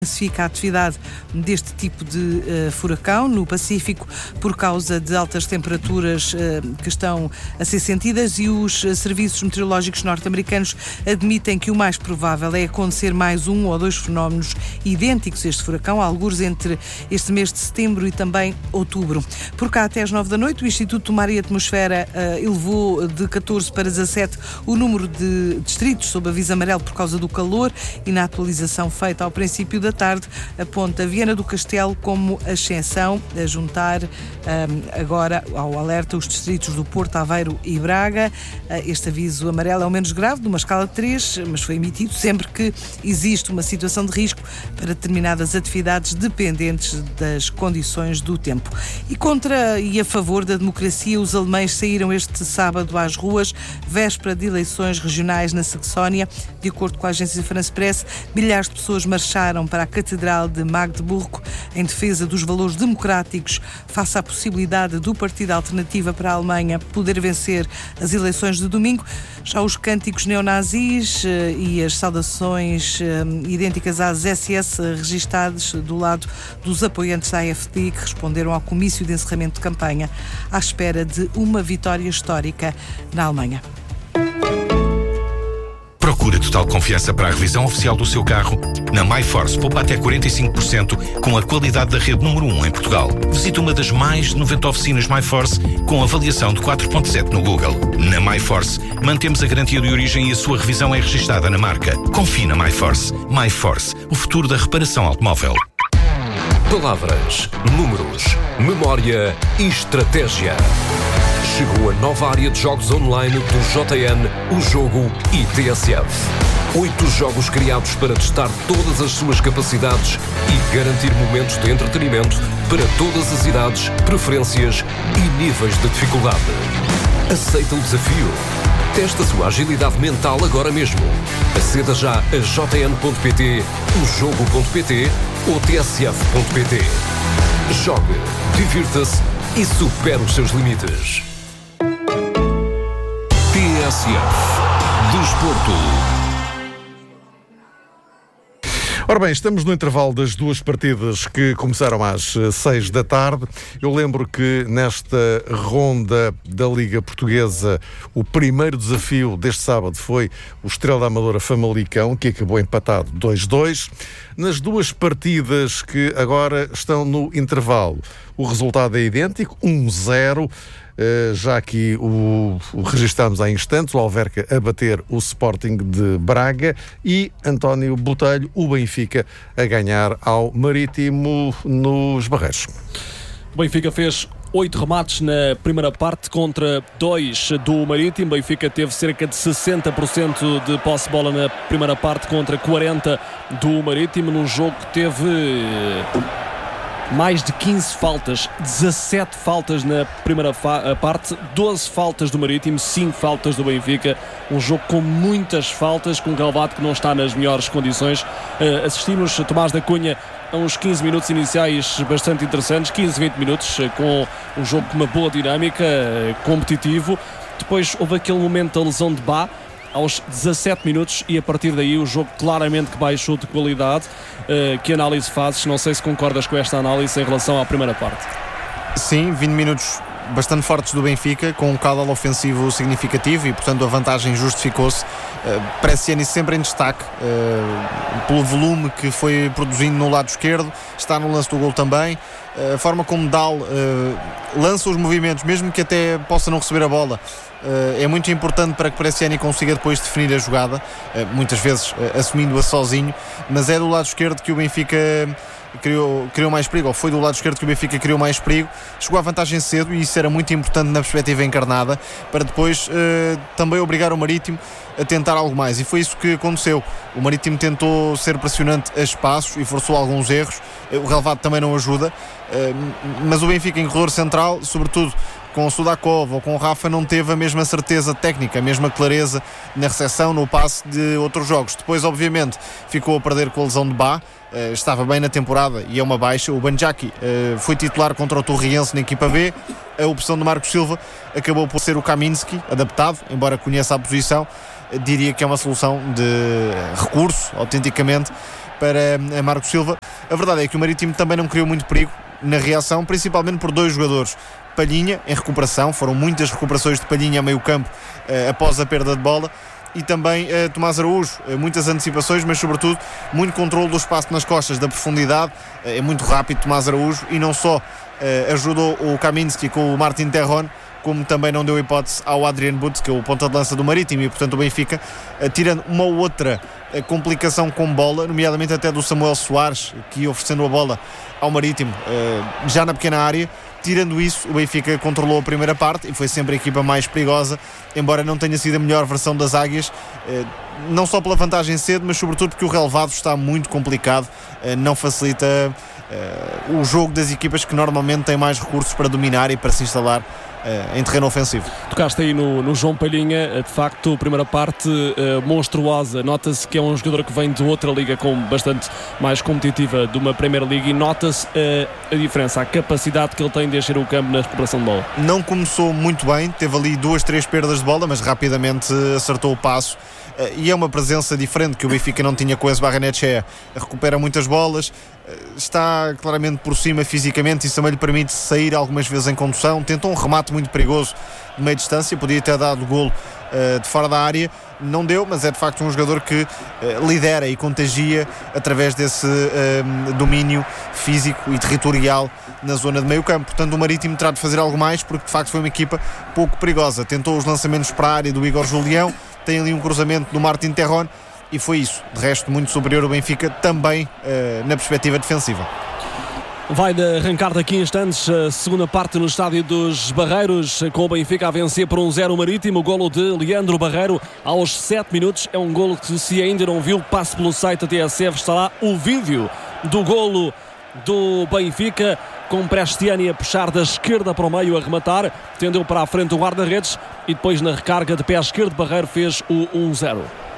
Intensifica a atividade deste tipo de furacão no Pacífico por causa de altas temperaturas que estão a ser sentidas, e os serviços meteorológicos norte-americanos admitem que o mais provável é acontecer mais um ou dois fenómenos idênticos a este furacão, algures entre este mês de setembro e também outubro. Por cá, até às 9 da noite, o Instituto do Mar e Atmosfera elevou de 14 para 17 o número de distritos sob aviso amarelo por causa do calor, e na atualização feita ao princípio da tarde aponta Viana do Castelo como a exceção, a juntar agora ao alerta os distritos do Porto, Aveiro e Braga. Este aviso amarelo é o menos grave, de uma escala de 3, mas foi emitido sempre que existe uma situação de risco para determinadas atividades dependentes das condições do tempo. E contra e a favor da democracia, os alemães saíram este sábado às ruas, véspera de eleições regionais na Saxónia. De acordo com a agência France Press, milhares de pessoas marcharam para a Catedral de Magdeburgo em defesa dos valores democráticos face à possibilidade do Partido Alternativa para a Alemanha poder vencer as eleições de domingo. Já os cânticos neonazis e as saudações idênticas às SS registados do lado dos apoiantes da AfD, que responderam ao comício de encerramento de campanha à espera de uma vitória histórica na Alemanha. Procura total confiança para a revisão oficial do seu carro? Na MyForce, poupa até 45% com a qualidade da rede número 1 em Portugal. Visite uma das mais de 90 oficinas MyForce com avaliação de 4.7 no Google. Na MyForce, mantemos a garantia de origem e a sua revisão é registada na marca. Confie na MyForce. MyForce, o futuro da reparação automóvel. Palavras, números, memória e estratégia. Chegou a nova área de jogos online do JN, o Jogo e TSF. 8 jogos criados para testar todas as suas capacidades e garantir momentos de entretenimento para todas as idades, preferências e níveis de dificuldade. Aceita o desafio? Testa a sua agilidade mental agora mesmo. Aceda já a jn.pt, ojogo.pt ou tsf.pt. Jogue, divirta-se e supere os seus limites. TSF Desporto. Ora bem, estamos no intervalo das duas partidas que começaram às 6 da tarde. Eu lembro que nesta ronda da Liga Portuguesa o primeiro desafio deste sábado foi o Estrela da Amadora Famalicão, que acabou empatado 2-2. Nas duas partidas que agora estão no intervalo, o resultado é idêntico, 1-0. Já aqui o registámos há instantes, o Alverca a bater o Sporting de Braga e António Botelho, o Benfica, a ganhar ao Marítimo nos Barreiros. O Benfica fez 8 remates na primeira parte contra 2 do Marítimo. O Benfica teve cerca de 60% de posse de bola na primeira parte contra 40% do Marítimo, num jogo que teve mais de 15 faltas, 17 faltas na primeira parte, 12 faltas do Marítimo, 5 faltas do Benfica. Um jogo com muitas faltas, com um Galvado que não está nas melhores condições. Assistimos a Tomás da Cunha a uns 15 minutos iniciais bastante interessantes, 15-20 minutos, com um jogo com uma boa dinâmica, competitivo. Depois houve aquele momento da lesão de Bá, aos 17 minutos, e a partir daí o jogo claramente que baixou de qualidade. Que análise fazes? Não sei se concordas com esta análise em relação à primeira parte. Sim, 20 minutos bastante fortes do Benfica, com um caudal ofensivo significativo e, portanto, a vantagem justificou-se. Bresciani sempre em destaque pelo volume que foi produzindo no lado esquerdo, está no lance do gol também. A forma como Dal lança os movimentos, mesmo que até possa não receber a bola, é muito importante para que Bresciani consiga depois definir a jogada, muitas vezes assumindo-a sozinho, mas é do lado esquerdo que o Benfica criou mais perigo, ou foi do lado esquerdo que o Benfica criou mais perigo. Chegou à vantagem cedo e isso era muito importante na perspectiva encarnada, para depois também obrigar o Marítimo a tentar algo mais, e foi isso que aconteceu. O Marítimo tentou ser pressionante a espaços e forçou alguns erros. O relevado também não ajuda, mas o Benfica em corredor central, sobretudo com o Sudakov ou com o Rafa, não teve a mesma certeza técnica, a mesma clareza na recepção, no passe de outros jogos. Depois, obviamente, ficou a perder com a lesão de Bá. Estava bem na temporada e é uma baixa. O Banjaki foi titular contra o Torriense na equipa B. A opção de Marcos Silva acabou por ser o Kaminski, adaptado, embora conheça a posição. Diria que é uma solução de recurso, autenticamente, para Marco Silva. A verdade é que o Marítimo também não criou muito perigo na reação, principalmente por 2 jogadores. Palhinha, em recuperação, foram muitas recuperações de Palhinha a meio campo após a perda de bola, e também Tomás Araújo, muitas antecipações, mas sobretudo muito controle do espaço nas costas, da profundidade, é muito rápido Tomás Araújo, e não só ajudou o Kaminski com o Martin Terron, como também não deu hipótese ao Adrian Butz, que é o ponta de lança do Marítimo, e portanto o Benfica, tirando uma ou outra complicação com bola, nomeadamente até do Samuel Soares, que ia oferecendo a bola ao Marítimo já na pequena área. Tirando isso, o Benfica controlou a primeira parte e foi sempre a equipa mais perigosa, embora não tenha sido a melhor versão das Águias, não só pela vantagem cedo, mas sobretudo porque o relevado está muito complicado, não facilita o jogo das equipas que normalmente têm mais recursos para dominar e para se instalar em terreno ofensivo. Tocaste aí no João Palhinha, de facto, primeira parte monstruosa. Nota-se que é um jogador que vem de outra liga com bastante mais competitiva de uma Premier League, e nota-se a diferença, a capacidade que ele tem de encher o campo na recuperação de bola. Não começou muito bem, teve ali 2, 3 perdas de bola, mas rapidamente acertou o passo. E é uma presença diferente que o Benfica não tinha com esse Barrenetxea. Recupera muitas bolas, está claramente por cima fisicamente, isso também lhe permite sair algumas vezes em condução. Tentou um remate muito perigoso de meia distância, podia ter dado golo de fora da área, não deu, mas é de facto um jogador que lidera e contagia através desse domínio físico e territorial na zona de meio campo. Portanto, o Marítimo terá de fazer algo mais, porque de facto foi uma equipa pouco perigosa. Tentou os lançamentos para a área do Igor Julião, tem ali um cruzamento do Martin Terron, e foi isso. De resto, muito superior o Benfica, também na perspectiva defensiva. Vai arrancar daqui a instantes a segunda parte no estádio dos Barreiros, com o Benfica a vencer por 1-0 o Marítimo. O golo de Leandro Barreiro aos 7 minutos. É um golo que, se ainda não viu, passe pelo site da TSF, está lá o vídeo do golo do Benfica, com Prestiani a puxar da esquerda para o meio, a rematar, tendeu para a frente o guarda-redes, e depois na recarga de pé esquerdo Barreiro fez o 1-0.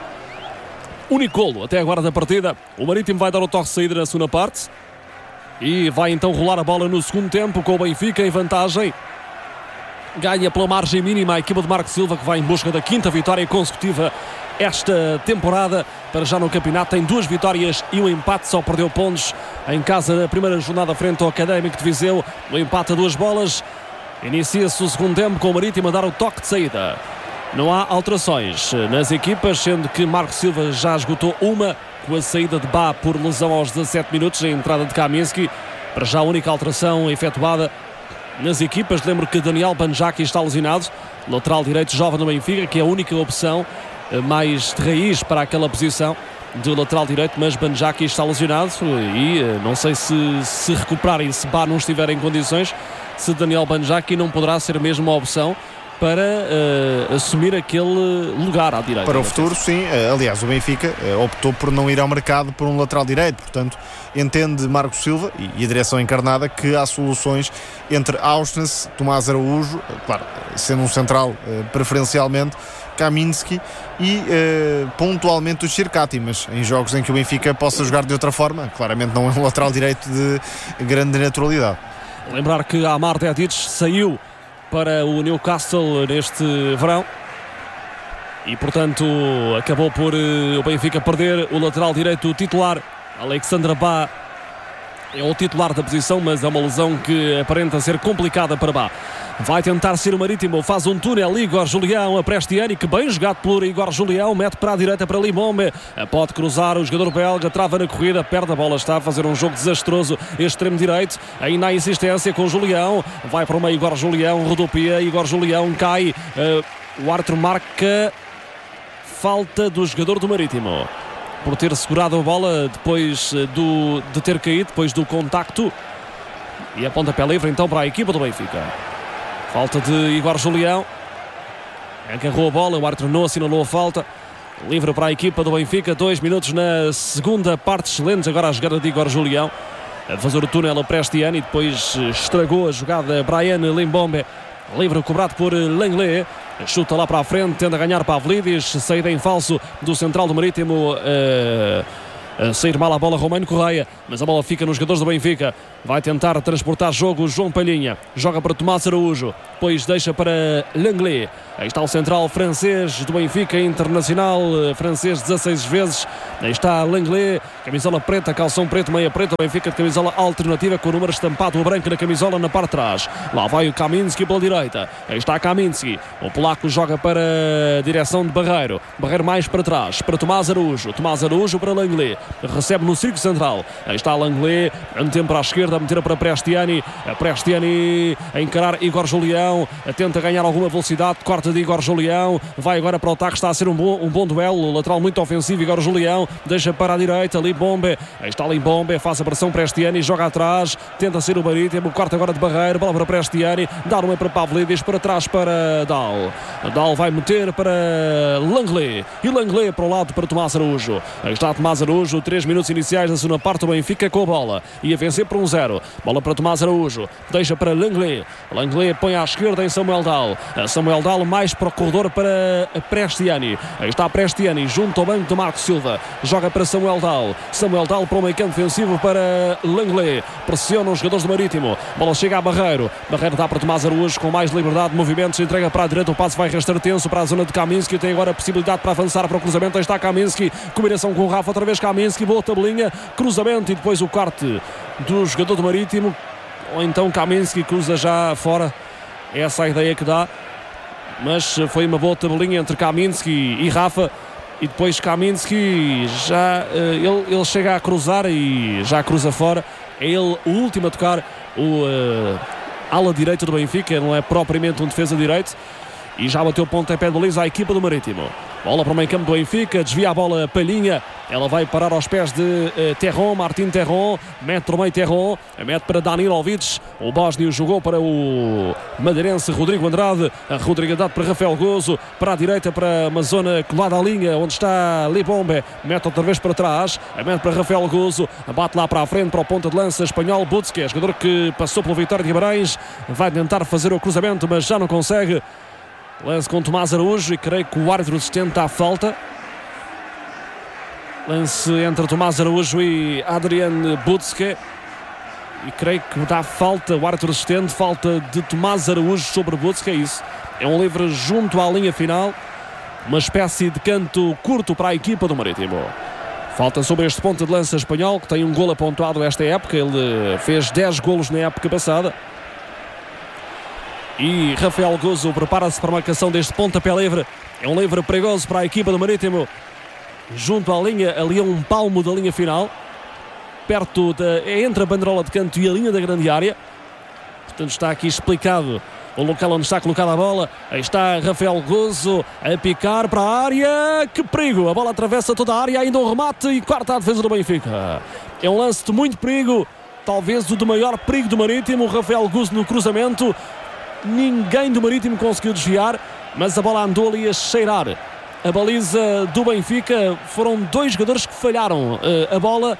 Único golo até agora da partida. O Marítimo vai dar o toque de saída na segunda parte e vai então rolar a bola no segundo tempo, com o Benfica em vantagem. Ganha pela margem mínima a equipa de Marco Silva, que vai em busca da 5ª vitória consecutiva esta temporada. Para já no campeonato tem 2 vitórias e um empate, só perdeu pontos em casa na primeira jornada frente ao Académico de Viseu, no empate a 2 bolas. Inicia-se o segundo tempo com o Marítimo a dar o toque de saída. Não há alterações nas equipas, sendo que Marco Silva já esgotou uma, com a saída de Bá por lesão aos 17 minutos, a entrada de Kaminski. Para já a única alteração efetuada nas equipas. Lembro que Daniel Banjaki está lesionado, lateral direito jovem do Benfica, que é a única opção mais de raiz para aquela posição de lateral direito, mas Banjaki está lesionado e não sei se recuperar e se Bá não estiver em condições, se Daniel Banjaki não poderá ser mesmo uma opção para assumir aquele lugar à direita. Para o futuro, sim. Aliás, o Benfica optou por não ir ao mercado por um lateral direito, portanto, entende Marco Silva e a direção encarnada que há soluções entre Auschwitz, Tomás Araújo, claro, sendo um central preferencialmente, Kaminski e pontualmente o Chircati, mas em jogos em que o Benfica possa jogar de outra forma, claramente não é um lateral direito de grande naturalidade. Lembrar que Amar Dedic saiu para o Newcastle neste verão e, portanto, acabou por o Benfica perder o lateral direito titular. Alexandre Bá é o titular da posição, mas é uma lesão que aparenta ser complicada para Bá. Vai tentar ser o Marítimo, faz um túnel, Igor Julião a Prestiani, que bem jogado por Igor Julião, mete para a direita para Limbombe, pode cruzar, o jogador belga trava na corrida, perde a bola, está a fazer um jogo desastroso, extremo direito, ainda há insistência com Julião, vai para o meio Igor Julião, rodopia, Igor Julião cai, o árbitro marca falta do jogador do Marítimo por ter segurado a bola depois de ter caído, depois do contacto, e a pontapé livre então para a equipa do Benfica. Falta de Igor Julião, agarrou a bola, o árbitro não assinalou a falta, livre para a equipa do Benfica. 2 minutos na segunda parte, excelentes agora a jogada de Igor Julião, a fazer o túnel a Prestiani, depois estragou a jogada Brian Limbombe, livre cobrado por Langley, chuta lá para a frente, tenta ganhar Pavlidis, saída em falso do central do Marítimo, a sair mal a bola Romano Correia, mas a bola fica nos jogadores do Benfica. Vai tentar transportar jogo João Palhinha, joga para Tomás Araújo, depois deixa para Lenglet. Aí está o central francês do Benfica, internacional francês 16 vezes. Aí está Lenglet, camisola preta, calção preto, meia preta. O Benfica de camisola alternativa com o número estampado branco na camisola na parte de trás. Lá vai o Kaminski pela direita. Aí está Kaminski. O polaco joga para a direção de Barreiro. Barreiro mais para trás, para Tomás Araújo. Tomás Araújo para Lenglet. Recebe no círculo central. Aí está Lenglet, dando tempo para a esquerda, a meter para Prestiani. A Prestiani a encarar Igor Julião. Tenta ganhar alguma velocidade. Corta de Igor Julião. Vai agora para o ataque. Está a ser um bom duelo. Lateral muito ofensivo. Igor Julião deixa para a direita. Limbombe. Aí está Limbombe. Faz a pressão Prestiani. Joga atrás. Tenta ser o Marítimo. Corta agora de Barreiro. Bola para Prestiani. Dá uma para Pavlidis. Para trás para Dal. Dal vai meter para Lenglet. E Lenglet para o lado para Tomás Araújo. Aí está Tomás Araújo. 3 minutos iniciais da segunda parte. O Benfica com a bola. E a vencer por 1-0. Bola para Tomás Araújo. Deixa para Lenglet. Lenglet põe à esquerda em Samuel Dal. Samuel Dal mais para o corredor para Prestiani. Aí está Prestiani junto ao banco de Marco Silva. Joga para Samuel Dal. Samuel Dal para o meio campo defensivo para Lenglet. Pressiona os jogadores do Marítimo. Bola chega a Barreiro. Barreiro dá para Tomás Araújo com mais liberdade de movimentos. Entrega para a direita. O passe vai restar tenso para a zona de Kaminski. Tem agora a possibilidade para avançar para o cruzamento. Aí está Kaminski. Combinação com o Rafa. Outra vez Kaminski. Boa tabelinha. Cruzamento e depois o corte do jogador do Marítimo. Ou então Kaminski cruza já fora. Essa é a ideia que dá. Mas foi uma boa tabelinha entre Kaminski e Rafa. E depois Kaminski já ele chega a cruzar e já cruza fora. É ele o último a tocar o ala direito do Benfica. Não é propriamente um defesa direito. E já bateu o pontapé de baliza à equipa do Marítimo. Bola para o meio campo do Benfica, desvia a bola Palhinha. Ela vai parar aos pés de Terron, Martin Terron. Mete para o meio Terron, mete para Danilovic. O bósnio jogou para o madeirense Rodrigo Andrade. A Rodrigo Andrade para Rafael Gozo. Para a direita, para uma zona colada à linha, onde está Libombe. Mete outra vez para trás, mete para Rafael Gozo. Bate lá para a frente, para o ponta de lança espanhol Butzke, jogador que passou pelo Vitória de Guimarães. Vai tentar fazer o cruzamento, mas já não consegue. Lance com Tomás Araújo e creio que o árbitro assistente dá falta. Lance entre Tomás Araújo e Adrian Butzke. E creio que dá falta, o árbitro assistente, falta de Tomás Araújo sobre Butzke, é isso. É um livre junto à linha final. Uma espécie de canto curto para a equipa do Marítimo. Falta sobre este ponta de lança espanhol, que tem um golo apontado esta época. Ele fez 10 golos na época passada. E Rafael Gozo prepara-se para a marcação deste pontapé livre. É um livre perigoso para a equipa do Marítimo. Junto à linha, ali a um palmo da linha final. Perto entre a banderola de canto e a linha da grande área. Portanto, está aqui explicado o local onde está colocada a bola. Aí está Rafael Gozo a picar para a área. Que perigo! A bola atravessa toda a área, ainda um remate e quarta a defesa do Benfica. É um lance de muito perigo. Talvez o de maior perigo do Marítimo. Rafael Gozo no cruzamento. Ninguém do Marítimo conseguiu desviar, mas a bola andou ali a cheirar a baliza do Benfica. Foram 2 jogadores que falharam a bola.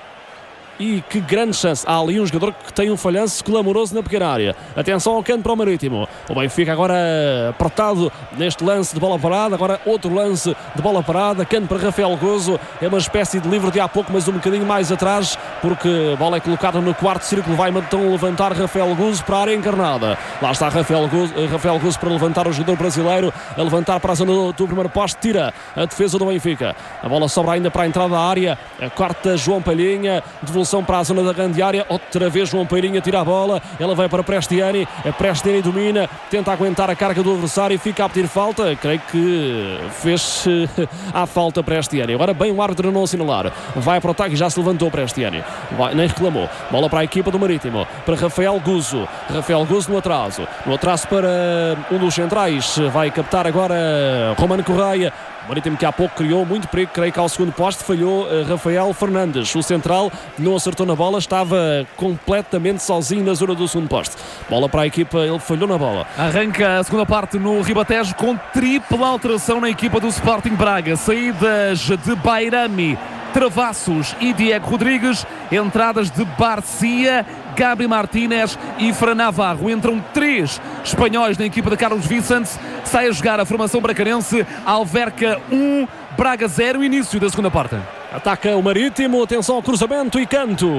E que grande chance. Há ali um jogador que tem um falhanço clamoroso na pequena área. Atenção ao canto para o Marítimo. O Benfica agora apertado neste lance de bola parada. Agora outro lance de bola parada. Canto para Rafael Gozo. É uma espécie de livre de há pouco, mas um bocadinho mais atrás, porque a bola é colocada no quarto círculo. Vai então levantar Rafael Gozo para a área encarnada. Lá está Rafael Gozo para levantar o jogador brasileiro. A levantar para a zona do primeiro poste. Tira a defesa do Benfica. A bola sobra ainda para a entrada da área. A quarta João Palhinha. Devolução para a zona da grande área. Outra vez João Palhinha tira a bola. Ela vai para Prestiani. A Prestiani domina. Tenta aguentar a carga do adversário e fica a pedir falta. Creio que fez a falta Prestiani. Agora bem o árbitro não assinalar. Vai para o ataque e já se levantou Prestiani. Nem reclamou. Bola para a equipa do Marítimo. Para Rafael Gozo. Rafael Gozo no atraso. No atraso para um dos centrais. Vai captar agora Romano Correia. O Marítimo que há pouco criou muito perigo, creio que ao segundo poste falhou Rafael Fernandes. O central não acertou na bola, estava completamente sozinho na zona do segundo poste. Bola para a equipa, ele falhou na bola. Arranca a segunda parte no Ribatejo com tripla alteração na equipa do Sporting Braga. Saídas de Bairami, Travassos e Diego Rodrigues. Entradas de Barcia, Gabi Martínez e Fran Navarro. Entram 3 espanhóis na equipa de Carlos Vicente. Sai a jogar a formação bracarense. Alverca 1, Braga 0, início da segunda parte. Ataca o Marítimo, atenção ao cruzamento e canto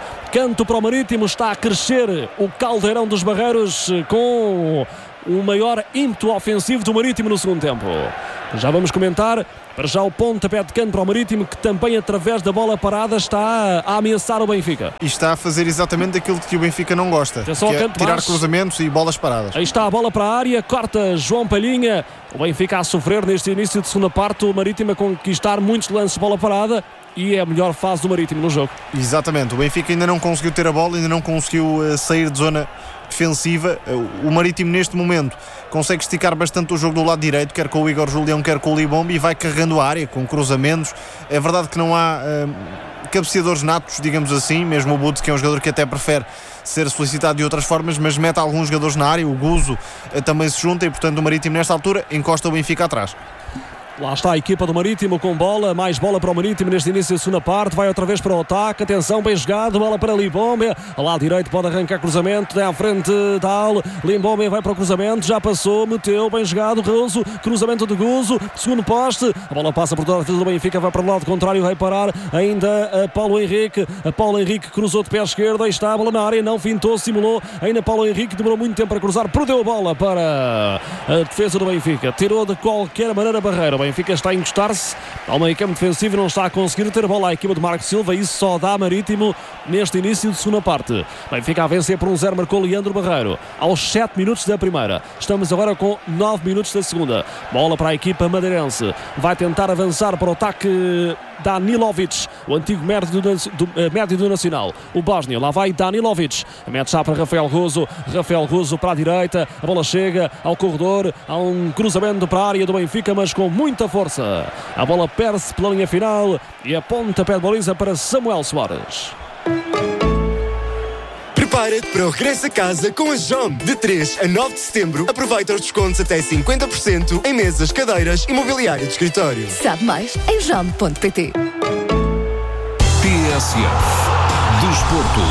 para o Marítimo. Está a crescer o caldeirão dos Barreiros com o maior ímpeto ofensivo do Marítimo no segundo tempo. Já vamos comentar. Para já o pontapé de canto para o Marítimo, que também através da bola parada está a ameaçar o Benfica. E está a fazer exatamente aquilo que o Benfica não gosta, que é tirar cruzamentos e bolas paradas. Aí está a bola para a área, corta João Palhinha. O Benfica a sofrer neste início de segunda parte, o Marítimo a conquistar muitos lances de bola parada. E é a melhor fase do Marítimo no jogo. Exatamente, o Benfica ainda não conseguiu ter a bola, ainda não conseguiu sair de zona defensiva. O Marítimo neste momento consegue esticar bastante o jogo do lado direito, quer com o Igor Julião, quer com o Libombe, e vai carregando a área com cruzamentos. É verdade que não há cabeceadores natos, digamos assim, mesmo o Butz, que é um jogador que até prefere ser solicitado de outras formas, mas mete alguns jogadores na área, o Guzo também se junta, e portanto o Marítimo nesta altura encosta o Benfica atrás. Lá está a equipa do Marítimo com bola, mais bola para o Marítimo neste início da segunda parte, vai outra vez para o ataque, atenção, bem jogado, bola para Libombe, lá direito pode arrancar cruzamento, tem à frente Dal, Libombe vai para o cruzamento, já passou, meteu, bem jogado, Guzo, cruzamento de Guzo, segundo poste, a bola passa por toda a defesa do Benfica, vai para o lado contrário, vai parar ainda Paulo Henrique cruzou de pé esquerdo, aí está a bola na área, não fintou, simulou, ainda Paulo Henrique demorou muito tempo para cruzar, perdeu a bola para a defesa do Benfica, tirou de qualquer maneira a barreira. O Benfica está a encostar-se ao meio campo defensivo e não está a conseguir ter a bola à equipa de Marco Silva, e isso só dá Marítimo neste início de segunda parte. Benfica a vencer por 1-0, marcou Leandro Barreiro aos 7 minutos da primeira. Estamos agora com 9 minutos da segunda. Bola para a equipa madeirense, vai tentar avançar para o ataque Danilovic, o antigo médio do Nacional, o Bósnia. Lá vai Danilovic, mete já para Rafael Guzo para a direita, a bola chega ao corredor, há um cruzamento para a área do Benfica, mas com muita força. A bola perde-se pela linha final e a pontapé de baliza para Samuel Soares. Prepara-te para o regresso a casa com a JOM. De 3 a 9 de setembro, aproveita os descontos até 50% em mesas, cadeiras e mobiliário de escritório. Sabe mais em jom.pt. TSF Desporto.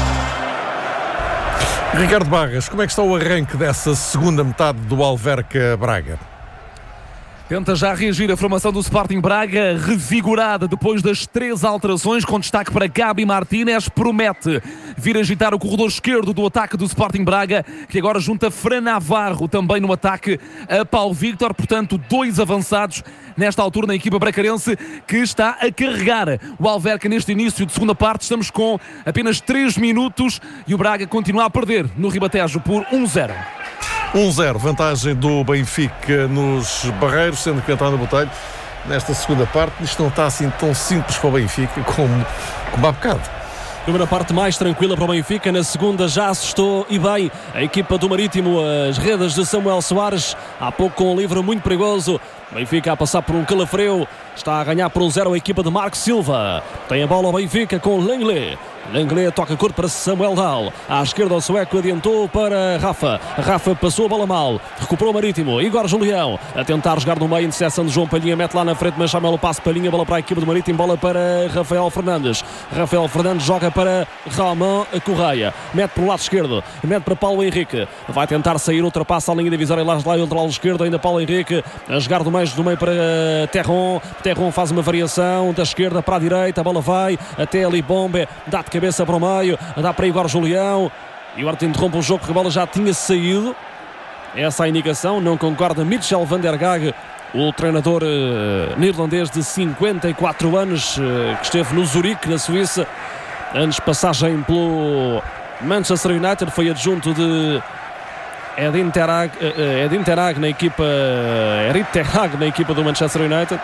Ricardo Barras, como é que está o arranque dessa segunda metade do Alverca Braga? Tenta já reagir a formação do Sporting Braga, revigorada depois das 3 alterações, com destaque para Gabi Martínez. Promete vir agitar o corredor esquerdo do ataque do Sporting Braga, que agora junta Fran Navarro também no ataque a Paulo Victor. Portanto, 2 avançados nesta altura na equipa bracarense, que está a carregar o Alverca neste início de segunda parte. Estamos com apenas 3 minutos e o Braga continua a perder no Ribatejo por 1-0. 1-0, vantagem do Benfica nos Barreiros, sendo que entrar no botelho nesta segunda parte. Isto não está assim tão simples para o Benfica como há bocado. Primeira parte mais tranquila para o Benfica, na segunda já assustou e bem a equipa do Marítimo, as redes de Samuel Soares, há pouco com um livro muito perigoso. Benfica a passar por um calafreu, está a ganhar por 1-0 a equipa de Marco Silva. Tem a bola o Benfica com Lenglet toca curto para Samuel Dal, à esquerda o sueco adiantou para Rafa passou a bola mal, recuperou o Marítimo, Igor Julião a tentar jogar no meio, interseção de João Palhinha, mete lá na frente, mas chama o passe Palhinha, bola para a equipa do Marítimo, bola para Rafael Fernandes joga para Ramon Correia, mete para o lado esquerdo, mete para Paulo Henrique, vai tentar sair, ultrapassa a linha divisória, lá o lateral esquerdo, ainda Paulo Henrique a jogar do meio para Terron faz uma variação da esquerda para a direita, a bola vai até ali Bombe, dá de cabeça para o meio, dá para Igor Julião e o árbitro interrompe o jogo porque a bola já tinha saído. Essa é a indicação, não concorda Mitchell van der Gaag, o treinador neerlandês de 54 anos, que esteve no Zurique, na Suíça, antes passagem pelo Manchester United, foi adjunto de Erik Ten Hag na equipa do Manchester United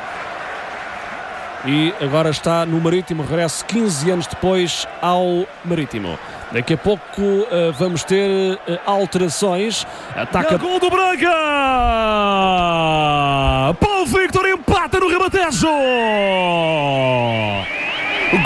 e agora está no Marítimo, regresso 15 anos depois ao Marítimo. Daqui a pouco vamos ter alterações. Ataca... Gol do Braga! Paulo Victor empata no Ribatejo!